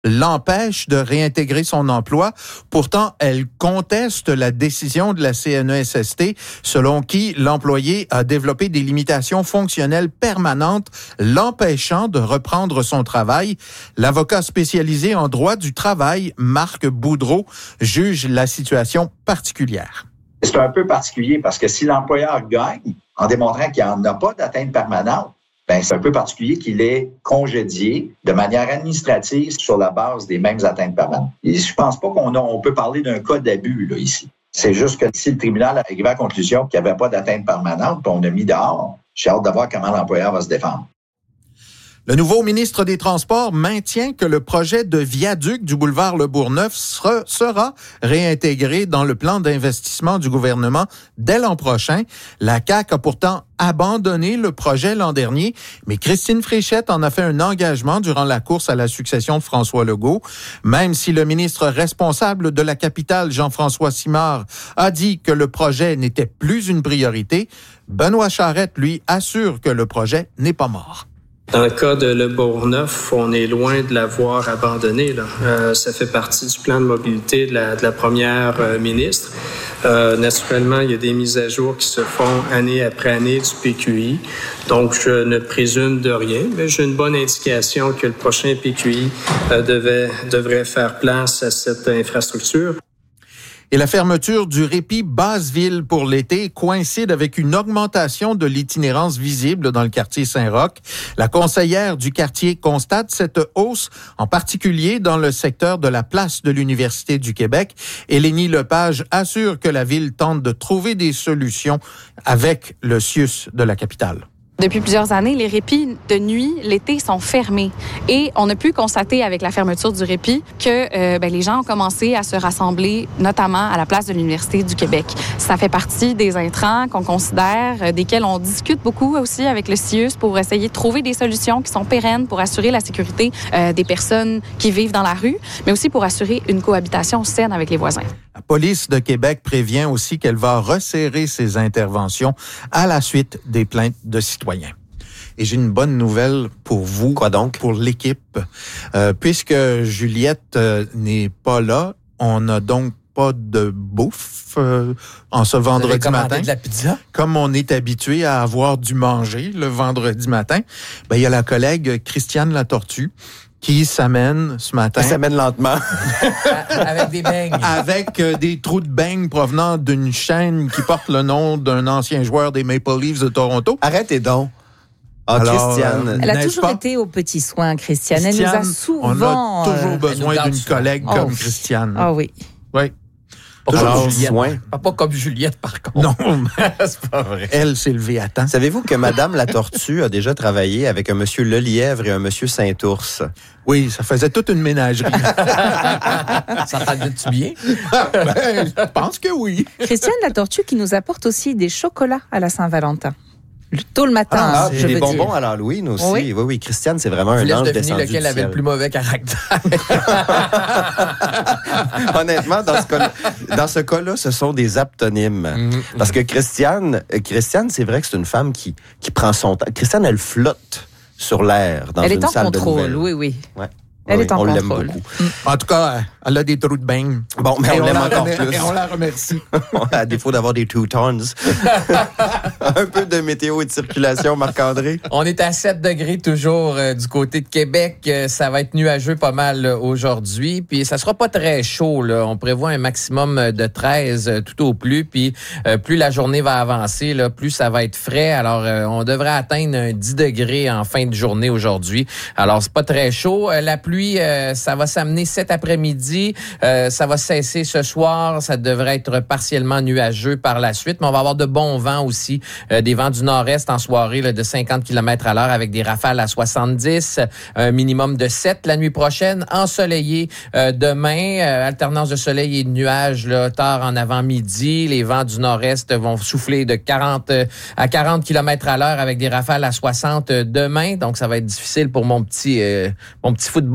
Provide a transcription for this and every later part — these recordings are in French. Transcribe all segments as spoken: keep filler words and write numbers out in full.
l'empêche de réintégrer son emploi. Pourtant, elle conteste la décision de la C N E S S T, selon qui l'employé a développé des limitations fonctionnelles permanentes, l'empêchant de reprendre son travail. L'avocat spécialisé en droit du travail, Marc Boudreau, juge la situation particulière. C'est un peu particulier parce que si l'employeur gagne en démontrant qu'il n'y en a pas d'atteinte permanente, ben c'est un peu particulier qu'il est congédié de manière administrative sur la base des mêmes atteintes permanentes. Et je pense pas qu'on a, on peut parler d'un cas d'abus là, ici. C'est juste que si le tribunal a arrivé à la conclusion qu'il n'y avait pas d'atteinte permanente, puis on a mis dehors, j'ai hâte de voir comment l'employeur va se défendre. Le nouveau ministre des Transports maintient que le projet de viaduc du boulevard Le Bourgneuf sera, sera réintégré dans le plan d'investissement du gouvernement dès l'an prochain. La C A Q a pourtant abandonné le projet l'an dernier, mais Christine Fréchette en a fait un engagement durant la course à la succession de François Legault. Même si le ministre responsable de la capitale, Jean-François Simard, a dit que le projet n'était plus une priorité, Benoît Charette, lui, assure que le projet n'est pas mort. Dans le cas de Le Bourgneuf, on est loin de l'avoir abandonné. Là. Euh, ça fait partie du plan de mobilité de la, de la première euh, ministre. Euh, naturellement, il y a des mises à jour qui se font année après année du P Q I. Donc, je ne présume de rien, mais j'ai une bonne indication que le prochain P Q I euh, devait, devrait faire place à cette infrastructure. Et la fermeture du répit Basse-Ville pour l'été coïncide avec une augmentation de l'itinérance visible dans le quartier Saint-Roch. La conseillère du quartier constate cette hausse, en particulier dans le secteur de la place de l'Université du Québec. Elénie Lepage assure que la ville tente de trouver des solutions avec le C I U S de la capitale. Depuis plusieurs années, les répits de nuit, l'été, sont fermés. Et on a pu constater avec la fermeture du répit que euh, ben, les gens ont commencé à se rassembler, notamment à la place de l'Université du Québec. Ça fait partie des intrants qu'on considère, euh, desquels on discute beaucoup aussi avec le C I U S pour essayer de trouver des solutions qui sont pérennes pour assurer la sécurité euh, des personnes qui vivent dans la rue, mais aussi pour assurer une cohabitation saine avec les voisins. La police de Québec prévient aussi qu'elle va resserrer ses interventions à la suite des plaintes de citoyens. Et j'ai une bonne nouvelle pour vous. Quoi donc? Pour l'équipe. Euh, puisque Juliette euh, n'est pas là, on n'a donc pas de bouffe euh, en ce vendredi matin. De la pizza? Comme on est habitué à avoir du manger le vendredi matin, ben il y a la collègue Christiane Latortue qui s'amène ce matin. Elle s'amène lentement. Avec des beignes. Avec euh, des trous de beignes provenant d'une chaîne qui porte le nom d'un ancien joueur des Maple Leafs de Toronto. Arrêtez donc. Ah, Alors, Christiane. euh, Elle a n'est-ce toujours pas? été aux petits soins, Christiane. Christiane, Elle nous a souvent... on a toujours euh, besoin garde d'une soin. collègue Oh. comme Christiane. Ah oui. Oui. Pas Alors, comme Juliette. soin. Pas, pas comme Juliette, par contre. Non, C'est pas vrai. elle s'est levée à temps. Savez-vous que Madame la Tortue a déjà travaillé avec un monsieur Lelièvre et un monsieur Saint-Ours? Oui, ça faisait toute une ménagerie. Ça t'entend-tu bien? Ben, je pense que oui. Christiane Latortue qui nous apporte aussi des chocolats à la Saint-Valentin. Le- Tôt le matin, Ah, je j'ai des veux bonbons dire. à l'Halloween aussi. Oui. Oui, oui, Christiane, c'est vraiment Je un laisse ange deviner descendu lequel du avait ciel. le plus mauvais caractère. Honnêtement, dans ce cas-là, dans ce cas-là, ce sont des aptonymes. Mm-hmm. Parce que Christiane, euh, Christiane, c'est vrai que c'est une femme qui, qui prend son temps. Christiane, elle flotte sur l'air dans Elle une est en salle de contrôle, nouvelles. oui, oui. Ouais. Elle Oui, est en on l'aime contrôle. beaucoup. En tout cas, elle a des trous de beignes. Bon, mais Et on l'aime la encore remer- plus. Et on la remercie. À défaut d'avoir des two-tones. Un peu de météo et de circulation, Marc-André. On est à sept degrés toujours euh, du côté de Québec. Euh, ça va être nuageux pas mal euh, aujourd'hui. Puis ça sera pas très chaud, là. On prévoit un maximum de treize euh, tout au plus. Puis euh, plus la journée va avancer, là, plus ça va être frais. Alors, euh, on devrait atteindre un dix degrés en fin de journée aujourd'hui. Alors, c'est pas très chaud. Euh, la pluie, euh, ça va s'amener cet après-midi. Euh, ça va cesser ce soir. Ça devrait être partiellement nuageux par la suite. Mais on va avoir de bons vents aussi. Euh, des vents du nord-est en soirée là, de cinquante kilomètres à l'heure avec des rafales à soixante-dix. Un minimum de sept la nuit prochaine. Ensoleillé euh, demain. Euh, alternance de soleil et de nuages là, tard en avant-midi. Les vents du nord-est vont souffler de quarante à quarante kilomètres à l'heure avec des rafales à soixante demain. Donc, ça va être difficile pour mon petit, euh, mon petit football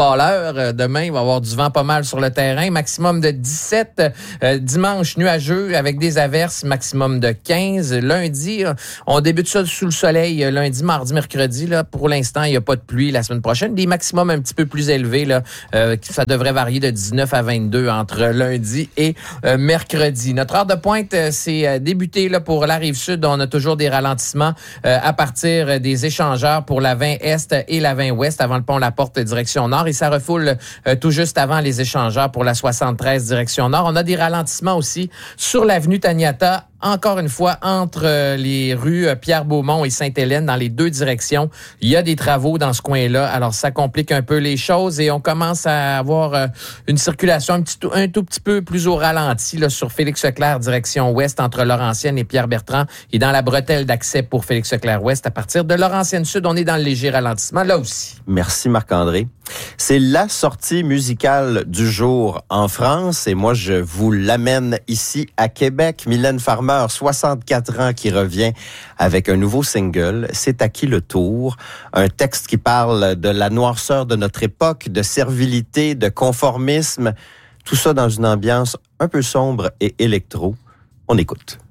pâleur. Demain, il va y avoir du vent pas mal sur le terrain. Maximum de dix-sept. Euh, dimanche, nuageux avec des averses. Maximum de quinze. Lundi, on débute ça sous le soleil. Lundi, mardi, mercredi. Là, pour l'instant, il n'y a pas de pluie. La semaine prochaine, des maximums un petit peu plus élevés. Là, euh, ça devrait varier de dix-neuf à vingt-deux entre lundi et euh, mercredi. Notre heure de pointe, euh, c'est euh, débuté là, pour la Rive-Sud. On a toujours des ralentissements euh, à partir des échangeurs pour la vingt Est et la vingt Ouest avant le pont La Porte direction Nord. Et ça refoule euh, tout juste avant les échangeurs pour la soixante-treize direction Nord. On a des ralentissements aussi sur l'avenue Taniata. Encore une fois, entre les rues Pierre-Beaumont et Sainte-Hélène, dans les deux directions, il y a des travaux dans ce coin-là. Alors, ça complique un peu les choses et on commence à avoir une circulation un, petit, un tout petit peu plus au ralenti là, sur Félix-Leclerc, direction ouest, entre Laurentienne et Pierre-Bertrand, et dans la bretelle d'accès pour Félix-Leclerc-Ouest. À partir de Laurentienne-Sud, on est dans le léger ralentissement, là aussi. Merci, Marc-André. C'est la sortie musicale du jour en France et moi, je vous l'amène ici à Québec. Mylène Farmer, soixante-quatre ans, qui revient avec un nouveau single. C'est à qui le tour? Un texte qui parle de la noirceur de notre époque, de servilité, de conformisme. Tout ça dans une ambiance un peu sombre et électro. On écoute.